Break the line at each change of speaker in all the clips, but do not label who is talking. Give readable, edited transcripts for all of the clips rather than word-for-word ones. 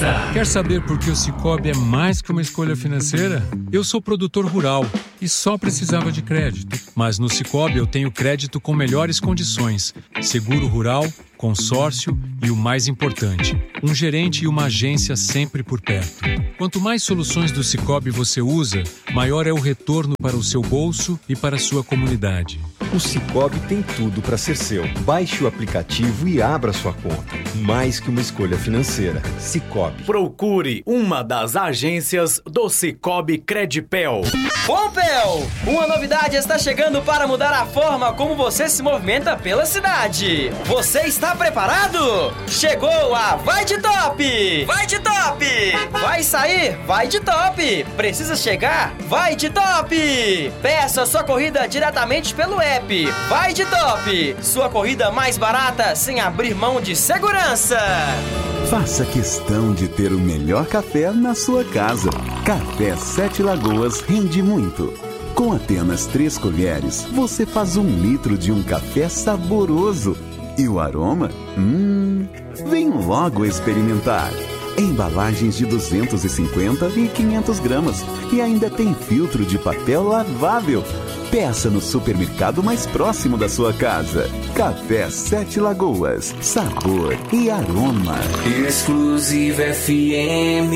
Quer saber por que o Sicoob é mais que uma escolha financeira? Eu sou produtor rural e só precisava de crédito. Mas no Sicoob eu tenho crédito com melhores condições, seguro rural, consórcio e o mais importante, um gerente e uma agência sempre por perto. Quanto mais soluções do Sicoob você usa, maior é o retorno para o seu bolso e para a sua comunidade.
O Sicoob tem tudo para ser seu. Baixe o aplicativo e abra sua conta. Mais que uma escolha financeira. Sicoob.
Procure uma das agências do Sicoob Credipel.
Pompeu! Uma novidade está chegando para mudar a forma como você se movimenta pela cidade. Você está preparado? Chegou a Vai de Top! Vai de Top! Vai sair? Vai de Top! Precisa chegar? Vai de Top! Peça sua corrida diretamente pelo app. Vai de Top! Sua corrida mais barata sem abrir mão de segurança!
Faça questão de ter o melhor café na sua casa. Café Sete Lagoas rende muito. Com apenas 3 colheres, você faz 1 litro de um café saboroso. E o aroma? Vem logo experimentar. Embalagens de 250 e 500 gramas. E ainda tem filtro de papel lavável. Peça no supermercado mais próximo da sua casa. Café Sete Lagoas. Sabor e aroma.
Exclusivo FM.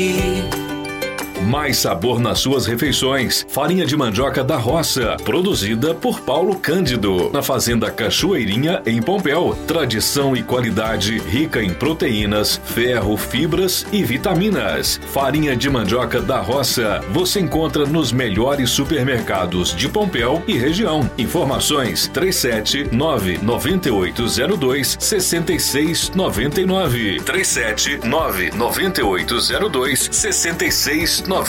Mais sabor nas suas refeições. Farinha de mandioca da roça, produzida por Paulo Cândido, na Fazenda Cachoeirinha, em Pompéu. Tradição e qualidade rica em proteínas, ferro, fibras e vitaminas. Farinha de mandioca da roça você encontra nos melhores supermercados de Pompéu e região. Informações 379-9802-6699. 379-9802-6699.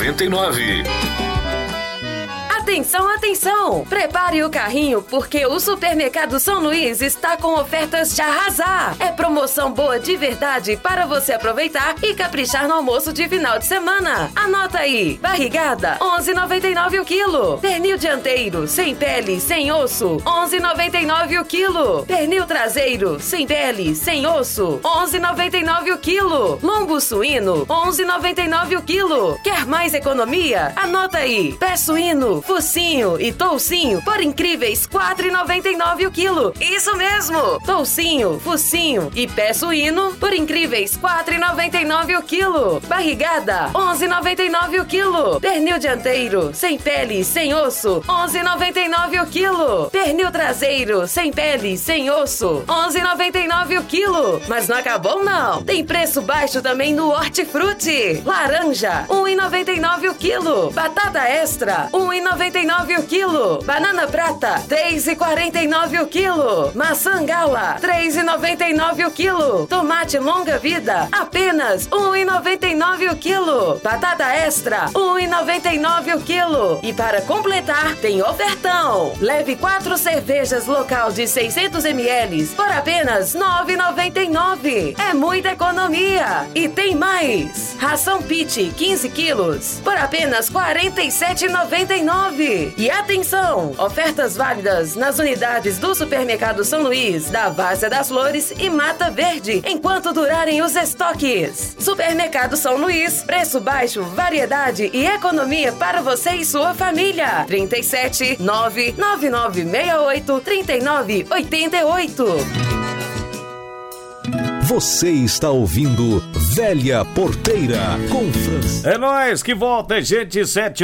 Atenção, atenção! Prepare o carrinho porque o Supermercado São Luís está com ofertas de arrasar. É promoção boa de verdade para você aproveitar e caprichar no almoço de final de semana. Anota aí: barrigada, 11,99 o quilo. Pernil dianteiro, sem pele, sem osso, 11,99 o quilo. Pernil traseiro, sem pele, sem osso, 11,99 o quilo. Lombo suíno, 11,99 o quilo. Quer mais economia? Anota aí: pé suíno, focinho e toucinho por incríveis R$4,99 o quilo. Isso mesmo! Toucinho, focinho e pé suíno por incríveis R$4,99 o quilo. Barrigada, R$11,99 o quilo. Pernil dianteiro, sem pele, sem osso, R$11,99 o quilo. Pernil traseiro, sem pele, sem osso, R$11,99 o quilo. Mas não acabou não! Tem preço baixo também no Hortifruti. Laranja, R$1,99 o quilo. Batata extra, R$1,99 o quilo. Banana prata, R$3,49 o quilo. Maçã gala, R$3,99 o quilo. Tomate longa vida, apenas R$1,99 o quilo. Batata extra, R$1,99 o quilo. E para completar, tem ofertão. Leve 4 cervejas local de 600 ml por apenas R$9,99. É muita economia. E tem mais. Ração Pit, 15 quilos, por apenas R$47,99. E atenção! Ofertas válidas nas unidades do Supermercado São Luís, da Várzea das Flores e Mata Verde, enquanto durarem os estoques. Supermercado São Luís, preço baixo, variedade e economia para você e sua família. 37-99968-3988.
Você está ouvindo Velha Porteira com Franz.
É nóis que volta, gente.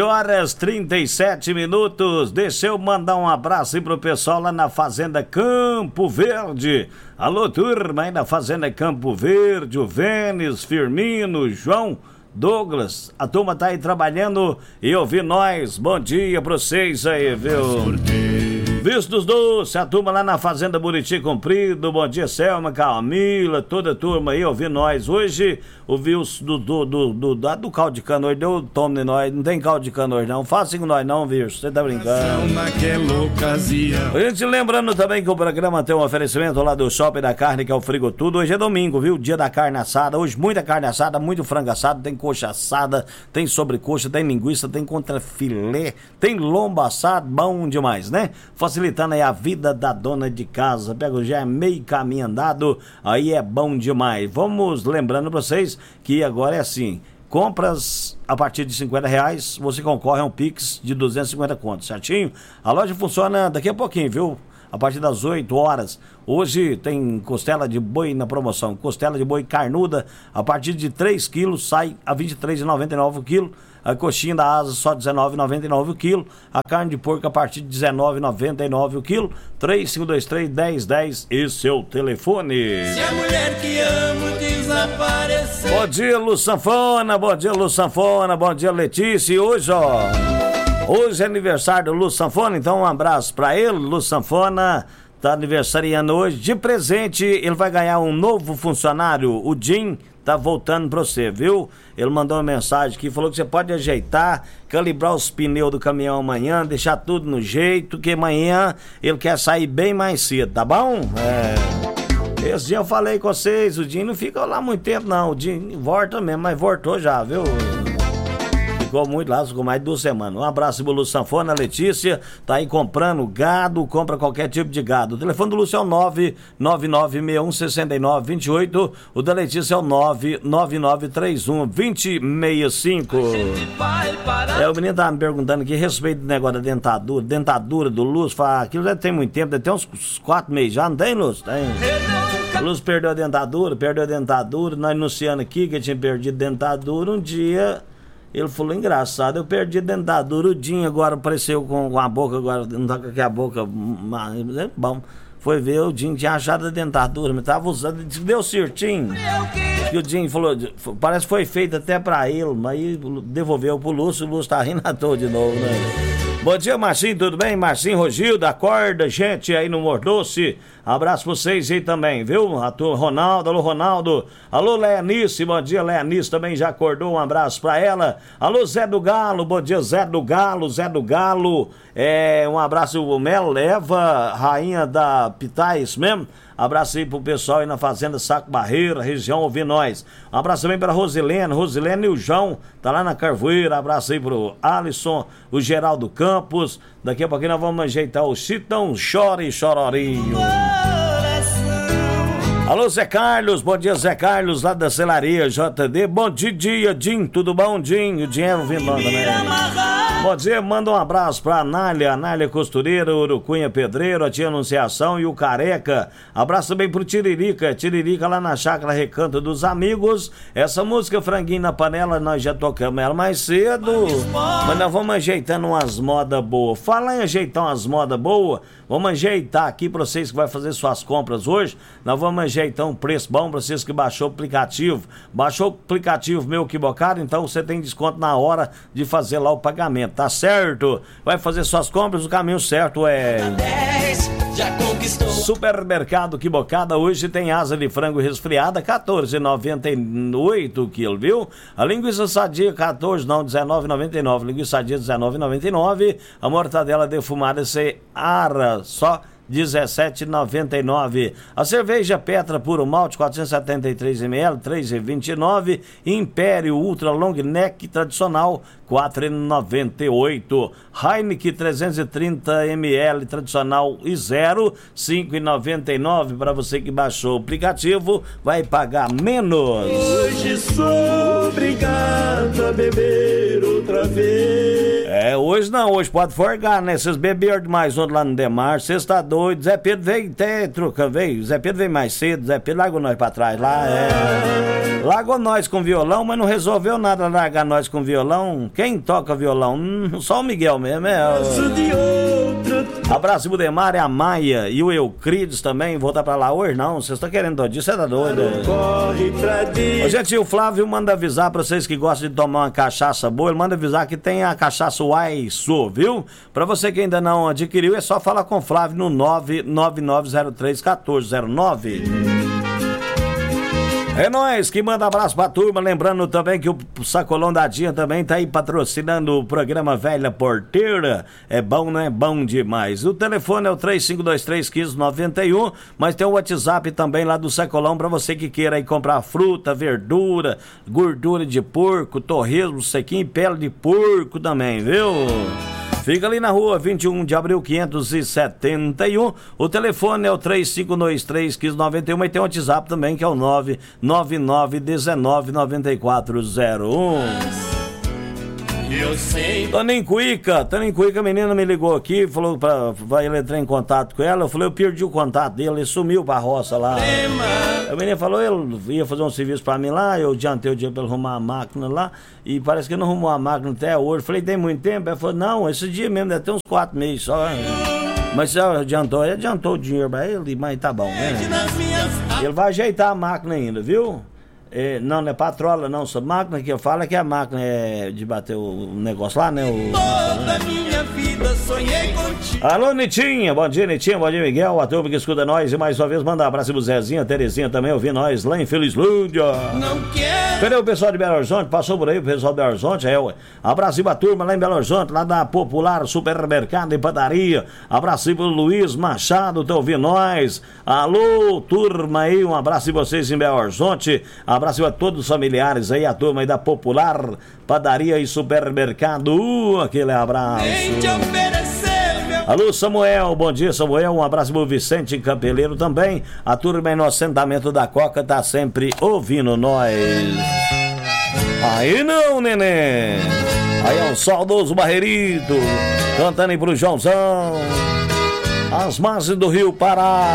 7h37. Deixa eu mandar um abraço aí pro pessoal lá na Fazenda Campo Verde. Alô, turma aí na Fazenda Campo Verde, o Vênis, Firmino, o João, Douglas. A turma tá aí trabalhando e ouvi nós. Bom dia pra vocês aí, viu? Vistos Doce, a turma lá na Fazenda Buriti Comprido. Bom dia, Selma, Camila, toda a turma aí ouvindo nós. Hoje ouvi os do caldo de cana. Hoje deu tome de nós. Não tem caldo de cana hoje não. Faça assim com nós não, viu? Você tá brincando.
Naquela ocasião.
A gente lembrando também que o programa tem um oferecimento lá do Shopping da Carne, que é o Frigo Tudo. Hoje é domingo, viu? Dia da carne assada. Hoje muita carne assada, muito frango assado. Tem coxa assada, tem sobrecoxa, tem linguiça, tem contrafilé, tem lombo assado. Bom demais, né? Faça facilitando aí a vida da dona de casa. Pega já é meio caminho andado, aí é bom demais. Vamos lembrando pra vocês que agora é assim, compras a partir de R$50, você concorre a um Pix de 250 contos, certinho? A loja funciona daqui a pouquinho, viu? A partir das 8 horas. Hoje tem costela de boi na promoção. Costela de boi carnuda, a partir de 3 quilos, sai a R$ 23,99 o quilo. A coxinha da asa só R$ 19,99 o quilo. A carne de porco a partir de R$ 19,99 o quilo. 3523-1010, esse é o telefone.
Se a mulher que amo desaparecer.
Bom dia, Lu Sanfona. Bom dia, Lu Sanfona. Bom dia, Letícia. E hoje, hoje é aniversário do Lu Sanfona, então um abraço pra ele. Lu Sanfona tá aniversariando hoje. De presente, ele vai ganhar um novo funcionário, o Jim. Tá voltando pra você, viu? Ele mandou uma mensagem aqui, falou que você pode ajeitar, calibrar os pneus do caminhão amanhã, deixar tudo no jeito, que amanhã ele quer sair bem mais cedo, tá bom? Esse dia eu falei com vocês, o Dinho não fica lá muito tempo não, o Dinho volta mesmo, mas voltou já, viu? Ficou muito lá, ficou mais de 2 semanas. Um abraço pro Lúcio Sanfona, Letícia, tá aí comprando gado, compra qualquer tipo de gado. O telefone do Lúcio é o 999616928, o da Letícia é o 999312065. O menino tava me perguntando aqui a respeito do negócio da dentadura do Lúcio, fala, aquilo já tem muito tempo, deve ter uns 4 meses já, não tem, Lúcio? Tem. O Lúcio perdeu a dentadura, nós anunciando aqui que tinha perdido a dentadura, um dia... Ele falou, engraçado, eu perdi a dentadura, o Dinho agora apareceu com a boca, agora não tá com a boca, bom, foi ver, o Dinho tinha achado a dentadura, mas tava usando, deu certinho, e o Dinho falou, parece que foi feito até pra ele, mas aí devolveu pro Lúcio, o Lúcio tá rindo à toa de novo, né? Bom dia, Marcinho, tudo bem? Marcinho Rogildo, acorda, gente, aí no Mordoce. Abraço pra vocês aí também, viu? Ronaldo, alô Leanice, bom dia, Leanice também já acordou, um abraço pra ela. Alô Zé do Galo, bom dia, Zé do Galo, um abraço, o Mel Leva, rainha da Pitais mesmo. Abraço aí pro pessoal aí na Fazenda Saco Barreira, região ouvindo nós. Um abraço também pra Rosilene e o João, tá lá na Carvoeira. Abraço aí pro Alisson, o Geraldo Campos. Daqui a pouquinho nós vamos ajeitar o Chitão Chore Chororinho. Alô Zé Carlos, bom dia Zé Carlos, lá da Celaria JD. Bom dia, Jim, tudo bom, Jim? O Jim é ouvindo nós também. Bom dia, manda um abraço pra Anália Costureira, Urucunha Pedreiro, a tia Anunciação e o Careca. Abraço também pro Tiririca lá na Chácara Recanto dos Amigos. Essa música Franguinho na Panela, nós já tocamos ela mais cedo, mas nós vamos ajeitando umas modas boas. Fala em ajeitar umas modas boas, vamos ajeitar aqui pra vocês que vai fazer suas compras hoje. Nós vamos ajeitar um preço bom pra vocês que baixou o aplicativo. Baixou o aplicativo meu equivocado, então você tem desconto na hora de fazer lá o pagamento. Tá certo? Vai fazer suas compras, o caminho certo é... Supermercado Que Bocada, hoje tem asa de frango resfriada, R$14,98 o quilo, viu? A linguiça sadia, R$19,99. Linguiça sadia, R$19,99. A mortadela defumada Seara, só R$17,99. A cerveja Petra Puro Malte 473 ml, R$3,29. Império Ultra Long Neck tradicional, R$4,98. Heineken 330 ml tradicional e zero, R$5,99. Para você que baixou o aplicativo, vai pagar menos.
Hoje sou obrigado a beber outra vez.
Hoje não, hoje pode forgar, né? Vocês beberam demais ontem lá no Demar, vocês tá doido. Zé Pedro veio até trocando, veio. Zé Pedro veio mais cedo, Zé Pedro largou nós pra trás lá, largou nós com violão, mas não resolveu nada largar nós com violão. Quem toca violão? Só o Miguel mesmo, Abraço pro Demar e a Maia e o Eucrides também, voltar pra lá hoje não, vocês estão querendo todo dia, você tá doido? Gente, o Flávio manda avisar pra vocês que gostam de tomar uma cachaça boa, ele manda avisar que tem a cachaça Uaiçu, viu? Pra você que ainda não adquiriu, é só falar com o Flávio no 99903-1409. É nóis que manda abraço pra turma, lembrando também que o Sacolão da Dinha também tá aí patrocinando o programa Velha Porteira. É bom, né? Bom demais. O telefone é o 3523-1591, mas tem o WhatsApp também lá do Sacolão pra você que queira aí comprar fruta, verdura, gordura de porco, torresmo sequinho e pele de porco também, viu? Fica ali na rua 21 de abril 571. O telefone é o 3523-1591 e tem o WhatsApp também, que é o 999199401. Toninho Cuica, a menina me ligou aqui, falou vai ele entrar em contato com ela. Eu falei, eu perdi o contato dele, ele sumiu pra roça lá. A menina falou, ele ia fazer um serviço pra mim lá, eu adiantei o dia pra ele arrumar a máquina lá, e parece que ele não arrumou a máquina até hoje. Eu falei, tem muito tempo? Ela falou, não, esse dia mesmo, deve ter uns 4 meses só. Mas já adiantou o dinheiro pra ele, mas tá bom, né? Ele vai ajeitar a máquina ainda, viu? Não é patrola, não. Essa máquina que eu falo é que a máquina é de bater o negócio lá, né?
Toda minha vida sonhei contigo.
Alô, Nitinha, bom dia, Miguel, a turma que escuta nós. E mais uma vez manda um abraço pro Zezinha, Terezinha também ouvindo nós lá em Felizlândia.
Não quero.
Cadê o pessoal de Belo Horizonte? Passou por aí o pessoal de Belo Horizonte? Abraço pra turma lá em Belo Horizonte, lá da Popular Supermercado e Padaria. Abraço pro Luiz Machado, tá ouvindo nós. Alô, turma aí, um abraço pra vocês em Belo Horizonte. Abraço a todos os familiares aí, a turma aí da Popular Padaria e Supermercado. Aquele abraço. Alô, Samuel, bom dia, Samuel. Um abraço pro Vicente Campeleiro também. A turma aí no assentamento da Coca tá sempre ouvindo nós. Aí não, neném. Aí é o saudoso Barreirito cantando aí pro Joãozão. As margens do Rio Pará.